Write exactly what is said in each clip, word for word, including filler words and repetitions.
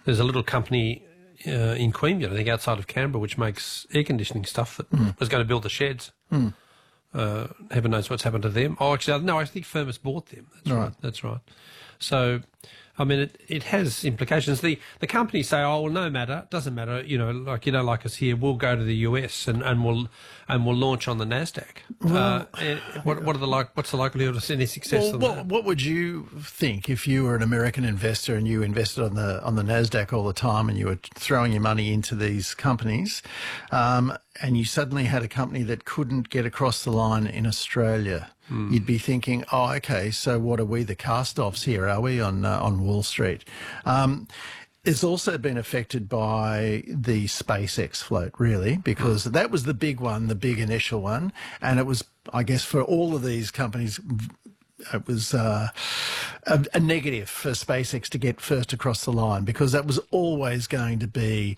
there's a little company uh, in Queanbeyan, I think outside of Canberra, which makes air conditioning stuff that mm. was going to build the sheds. Mm. Uh, heaven knows what's happened to them. Oh, actually, no, I think Firmus bought them. That's right. right. That's right. So, I mean, it, it has implications. The the companies say, oh, well, no matter, doesn't matter. You know, like you know, like us here, we'll go to the U S and, and we'll and we'll launch on the Nasdaq. Well, uh, and what what are the like? What's the likelihood of any success? Well, on what, that? what would you think if you were an American investor and you invested on the on the Nasdaq all the time and you were throwing your money into these companies, um, and you suddenly had a company that couldn't get across the line in Australia? Mm. You'd be thinking, oh, okay, so what are we, the cast-offs here, are we, on uh, on Wall Street? Um, it's also been affected by the SpaceX float, really, because mm. that was the big one, the big initial one, and it was, I guess, for all of these companies, it was uh, a, a negative for SpaceX to get first across the line, because that was always going to be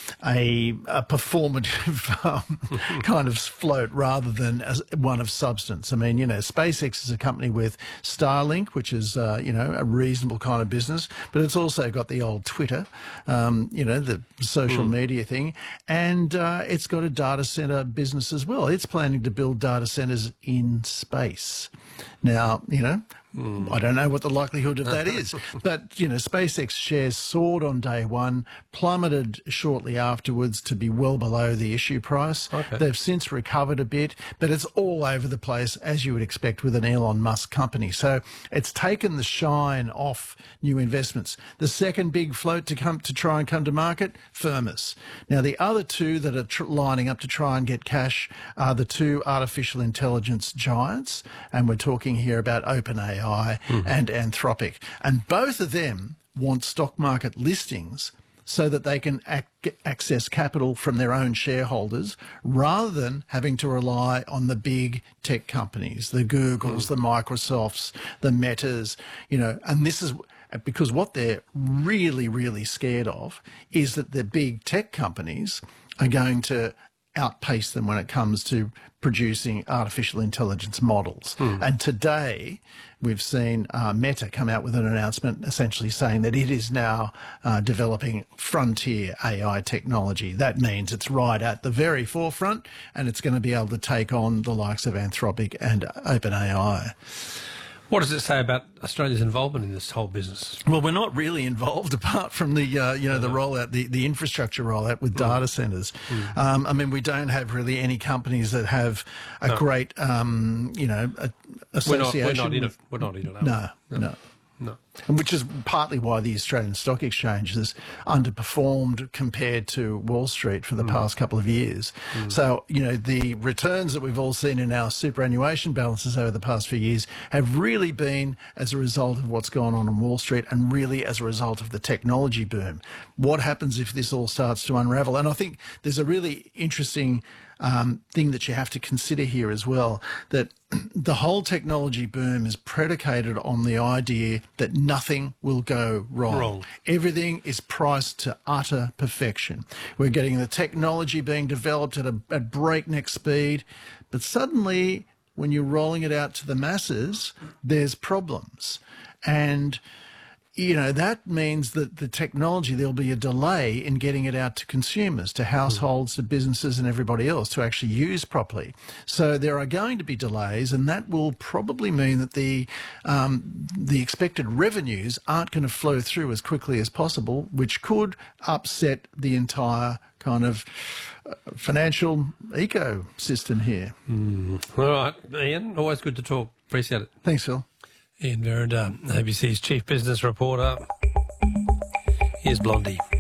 a, a performative um, kind of float rather than as one of substance. I mean, you know, SpaceX is a company with Starlink, which is, uh, you know, a reasonable kind of business, but it's also got the old Twitter, um, you know, the social mm. media thing, and uh, it's got a data center business as well. It's planning to build data centers in space. Now, you know, mm. I don't know what the likelihood of that is, but, you know, SpaceX shares soared on day one, plummeted shortly afterwards to be well below the issue price. Okay. They've since recovered a bit, but it's all over the place, as you would expect with an Elon Musk company. So it's taken the shine off new investments. The second big float to come to try and come to market, Firmus. Now, the other two that are tr- lining up to try and get cash are the two artificial intelligence giants, and we're talking here about OpenAI mm-hmm. and Anthropic. And both of them want stock market listings so that they can ac- access capital from their own shareholders rather than having to rely on the big tech companies, the Googles, mm. the Microsofts, the Metas, you know, and this is because what they're really, really scared of is that the big tech companies are going to outpace them when it comes to producing artificial intelligence models. Hmm. And today we've seen uh, Meta come out with an announcement essentially saying that it is now uh, developing frontier A I technology. That means it's right at the very forefront and it's going to be able to take on the likes of Anthropic and OpenAI. What does it say about Australia's involvement in this whole business? Well, we're not really involved apart from the, uh, you know, the rollout, the, the infrastructure rollout with mm. data centres. Mm. Um, I mean, we don't have really any companies that have a no. great, um, you know, a, association. We're not, we're not in with, it. We're not in it. No, no. no. No. Which is partly why the Australian Stock Exchange has underperformed compared to Wall Street for the mm. past couple of years. Mm. So, you know, the returns that we've all seen in our superannuation balances over the past few years have really been as a result of what's gone on on Wall Street and really as a result of the technology boom. What happens if this all starts to unravel? And I think there's a really interesting um, thing that you have to consider here as well, that the whole technology boom is predicated on the idea that nothing will go wrong. wrong. Everything is priced to utter perfection. We're getting the technology being developed at a at breakneck speed, but suddenly when you're rolling it out to the masses, there's problems. And you know, that means that the technology, there'll be a delay in getting it out to consumers, to households, to businesses and everybody else to actually use properly. So there are going to be delays, and that will probably mean that the um, the expected revenues aren't going to flow through as quickly as possible, which could upset the entire kind of uh, financial ecosystem here. Mm. All right, Ian, always good to talk. Appreciate it. Thanks, Phil. Ian Verrinder, A B C's Chief Business Reporter. Here's Blondie.